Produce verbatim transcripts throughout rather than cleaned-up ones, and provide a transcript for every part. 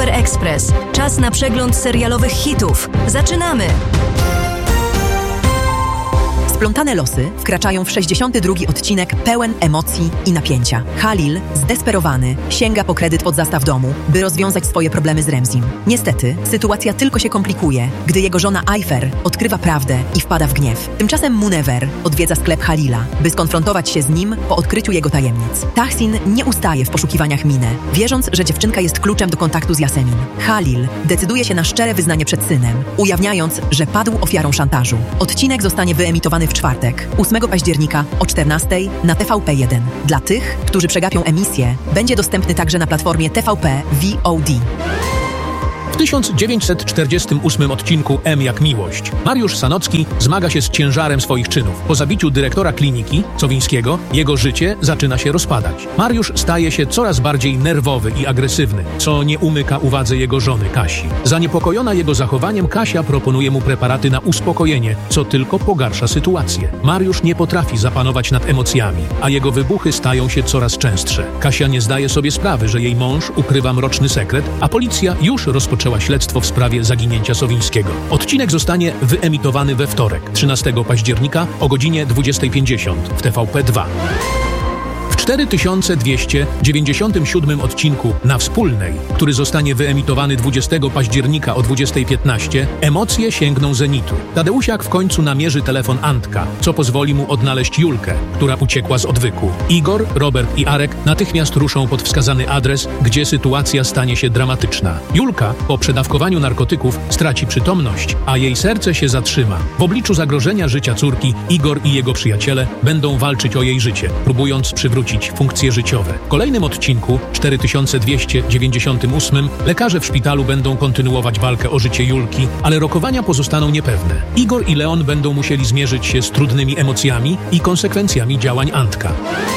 Super Express. Czas na przegląd serialowych hitów. Zaczynamy! Splątane losy wkraczają w sześćdziesiąty drugi odcinek pełen emocji i napięcia. Halil, zdesperowany, sięga po kredyt pod zastaw domu, by rozwiązać swoje problemy z Remzim. Niestety, sytuacja tylko się komplikuje, gdy jego żona Ayfer odkrywa prawdę i wpada w gniew. Tymczasem Munever odwiedza sklep Halila, by skonfrontować się z nim po odkryciu jego tajemnic. Tahsin nie ustaje w poszukiwaniach Minę, wierząc, że dziewczynka jest kluczem do kontaktu z Yasemin. Halil decyduje się na szczere wyznanie przed synem, ujawniając, że padł ofiarą szantażu. Odcinek zostanie wyemitowany w czwartek, ósmego października o czternastej na T V P jeden. Dla tych, którzy przegapią emisję, będzie dostępny także na platformie T V P V O D. W tysiąc dziewięćset czterdziestym ósmym odcinku M jak miłość Mariusz Sanocki zmaga się z ciężarem swoich czynów. Po zabiciu dyrektora kliniki, Cowińskiego, jego życie zaczyna się rozpadać. Mariusz staje się coraz bardziej nerwowy i agresywny, co nie umyka uwadze jego żony Kasi. Zaniepokojona jego zachowaniem, Kasia proponuje mu preparaty na uspokojenie, co tylko pogarsza sytuację. Mariusz nie potrafi zapanować nad emocjami, a jego wybuchy stają się coraz częstsze. Kasia nie zdaje sobie sprawy, że jej mąż ukrywa mroczny sekret, a policja już rozpoczęła śledztwo w sprawie zaginięcia Sowińskiego. Odcinek zostanie wyemitowany we wtorek, trzynastego października o godzinie dwudziestej pięćdziesiąt w T V P dwa. W cztery tysiące dwieście dziewięćdziesiątym siódmym odcinku Na Wspólnej, który zostanie wyemitowany dwudziestego października o dwudziestej piętnaście, emocje sięgną zenitu. Tadeusiak w końcu namierzy telefon Antka, co pozwoli mu odnaleźć Julkę, która uciekła z odwyku. Igor, Robert i Arek natychmiast ruszą pod wskazany adres, gdzie sytuacja stanie się dramatyczna. Julka po przedawkowaniu narkotyków straci przytomność, a jej serce się zatrzyma. W obliczu zagrożenia życia córki, Igor i jego przyjaciele będą walczyć o jej życie, próbując przywrócić funkcje życiowe. W kolejnym odcinku, cztery tysiące dwieście dziewięćdziesiątym ósmym, lekarze w szpitalu będą kontynuować walkę o życie Julki, ale rokowania pozostaną niepewne. Igor i Leon będą musieli zmierzyć się z trudnymi emocjami i konsekwencjami działań Antka.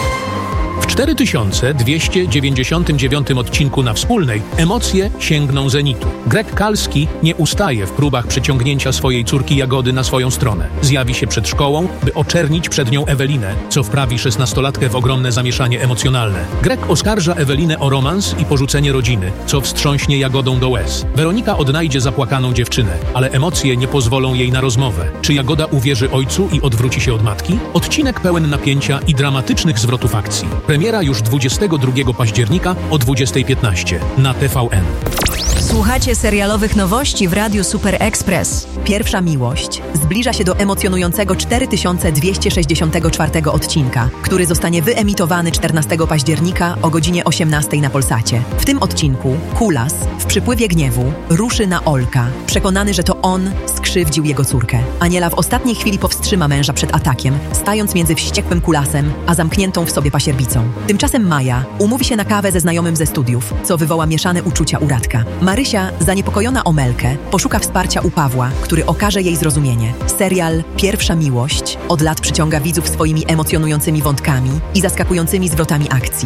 W cztery tysiące dwieście dziewięćdziesiątym dziewiątym odcinku Na Wspólnej emocje sięgną zenitu. Greg Kalski nie ustaje w próbach przyciągnięcia swojej córki Jagody na swoją stronę. Zjawi się przed szkołą, by oczernić przed nią Ewelinę, co wprawi szesnastolatkę w ogromne zamieszanie emocjonalne. Greg oskarża Ewelinę o romans i porzucenie rodziny, co wstrząśnie Jagodą do łez. Weronika odnajdzie zapłakaną dziewczynę, ale emocje nie pozwolą jej na rozmowę. Czy Jagoda uwierzy ojcu i odwróci się od matki? Odcinek pełen napięcia i dramatycznych zwrotów akcji. Premiera już dwudziestego drugiego października o dwudziestej piętnaście na T V N. Słuchacie serialowych nowości w Radiu Super Express. Pierwsza miłość zbliża się do emocjonującego cztery tysiące dwieście sześćdziesiątego czwartego odcinka, który zostanie wyemitowany czternastego października o godzinie osiemnastej na Polsacie. W tym odcinku Kulas w przypływie gniewu ruszy na Olka, przekonany, że to on skrzywdził jego córkę. Aniela w ostatniej chwili powstrzyma męża przed atakiem, stając między wściekłym Kulasem a zamkniętą w sobie pasierbicą. Tymczasem Maja umówi się na kawę ze znajomym ze studiów, co wywoła mieszane uczucia u Radka. Marysia, zaniepokojona o Melkę, poszuka wsparcia u Pawła, który okaże jej zrozumienie. Serial Pierwsza miłość od lat przyciąga widzów swoimi emocjonującymi wątkami i zaskakującymi zwrotami akcji.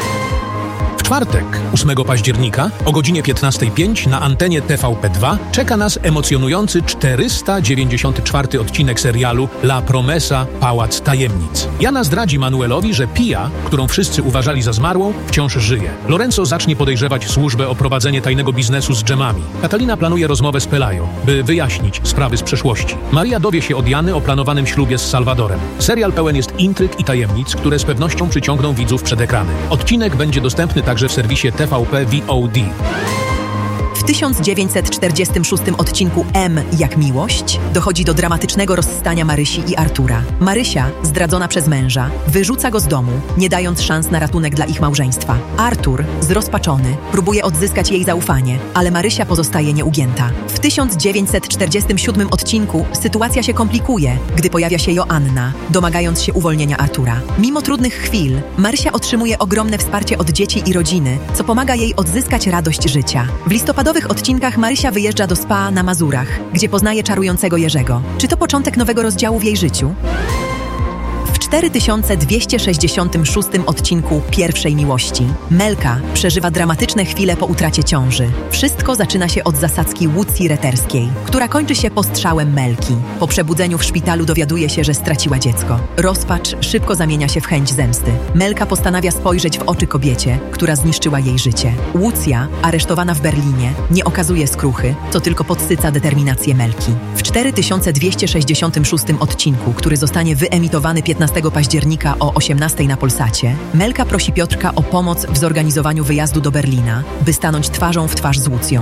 W czwartek, ósmego października o godzinie piętnastej pięć na antenie T V P dwa czeka nas emocjonujący czterysta dziewięćdziesiąty czwarty odcinek serialu La Promesa – Pałac Tajemnic. Jana zdradzi Manuelowi, że Pia, którą wszyscy uważali za zmarłą, wciąż żyje. Lorenzo zacznie podejrzewać służbę o prowadzenie tajnego biznesu z dżemami. Katalina planuje rozmowę z Pelayo, by wyjaśnić sprawy z przeszłości. Maria dowie się od Jany o planowanym ślubie z Salvadorem. Serial pełen jest intryg i tajemnic, które z pewnością przyciągną widzów przed ekrany. Odcinek będzie dostępny także w serwisie T V P V O D. W tysiąc dziewięćset czterdziestym szóstym odcinku M jak miłość dochodzi do dramatycznego rozstania Marysi i Artura. Marysia, zdradzona przez męża, wyrzuca go z domu, nie dając szans na ratunek dla ich małżeństwa. Artur, zrozpaczony, próbuje odzyskać jej zaufanie, ale Marysia pozostaje nieugięta. W tysiąc dziewięćset czterdziestym siódmym odcinku sytuacja się komplikuje, gdy pojawia się Joanna, domagając się uwolnienia Artura. Mimo trudnych chwil, Marysia otrzymuje ogromne wsparcie od dzieci i rodziny, co pomaga jej odzyskać radość życia. W listopadowych odcinkach Marysia wyjeżdża do spa na Mazurach, gdzie poznaje czarującego Jerzego. Czy to początek nowego rozdziału w jej życiu? cztery tysiące dwieście sześćdziesiątym szóstym odcinku Pierwszej Miłości Melka przeżywa dramatyczne chwile po utracie ciąży. Wszystko zaczyna się od zasadzki Łucji Reterskiej, która kończy się postrzałem Melki. Po przebudzeniu w szpitalu dowiaduje się, że straciła dziecko. Rozpacz szybko zamienia się w chęć zemsty. Melka postanawia spojrzeć w oczy kobiecie, która zniszczyła jej życie. Łucja, aresztowana w Berlinie, nie okazuje skruchy, co tylko podsyca determinację Melki. W cztery tysiące dwieście sześćdziesiątym szóstym odcinku, który zostanie wyemitowany piętnastego października o osiemnastej na Polsacie, Melka prosi Piotrka o pomoc w zorganizowaniu wyjazdu do Berlina, by stanąć twarzą w twarz z Łucją.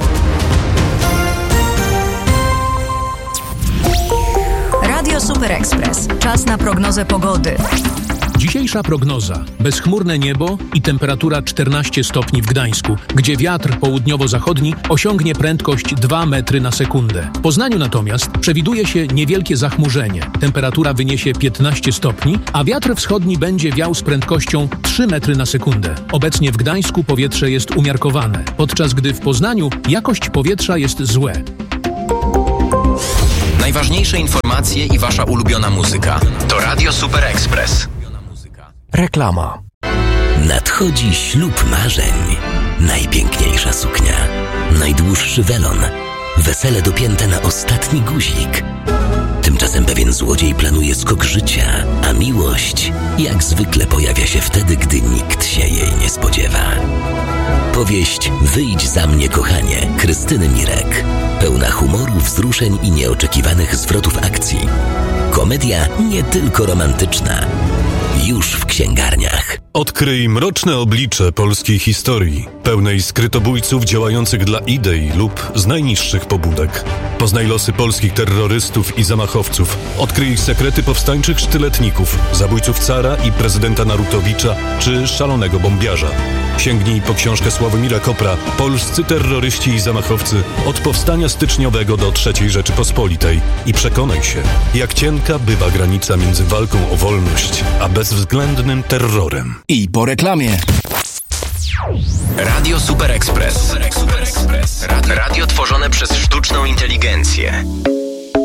Radio Super Express. Czas na prognozę pogody. Dzisiejsza prognoza. Bezchmurne niebo i temperatura czternaście stopni w Gdańsku, gdzie wiatr południowo-zachodni osiągnie prędkość dwa metry na sekundę. W Poznaniu natomiast przewiduje się niewielkie zachmurzenie. Temperatura wyniesie piętnaście stopni, a wiatr wschodni będzie wiał z prędkością trzy metry na sekundę. Obecnie w Gdańsku powietrze jest umiarkowane, podczas gdy w Poznaniu jakość powietrza jest złe. Najważniejsze informacje i wasza ulubiona muzyka. To Radio Super Express. Reklama. Nadchodzi ślub marzeń. Najpiękniejsza suknia. Najdłuższy welon. Wesele dopięte na ostatni guzik. Tymczasem pewien złodziej planuje skok życia, a miłość jak zwykle pojawia się wtedy, gdy nikt się jej nie spodziewa. Powieść Wyjdź za mnie, kochanie, Krystyny Mirek. Pełna humoru, wzruszeń i nieoczekiwanych zwrotów akcji. Komedia nie tylko romantyczna. Już w księgarniach. Odkryj mroczne oblicze polskiej historii, pełnej skrytobójców działających dla idei lub z najniższych pobudek. Poznaj losy polskich terrorystów i zamachowców. Odkryj ich sekrety powstańczych sztyletników, zabójców cara i prezydenta Narutowicza czy szalonego bombiarza. Sięgnij po książkę Sławomira Kopra Polscy terroryści i zamachowcy od powstania styczniowego do trzeciej Rzeczypospolitej i przekonaj się, jak cienka bywa granica między walką o wolność a bezwzględnym terrorem. I po reklamie. Radio Super Express. Radio tworzone przez sztuczną inteligencję.